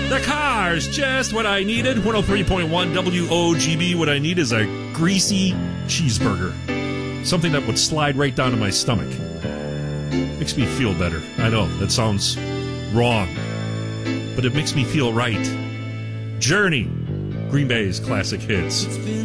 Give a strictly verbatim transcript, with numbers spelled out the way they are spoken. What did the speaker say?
The car's just what I needed. one oh three point one W O G B. What I need is a greasy cheeseburger. Something that would slide right down to my stomach. Makes me feel better. I know, that sounds wrong. But it makes me feel right. Journey. Green Bay's classic hits.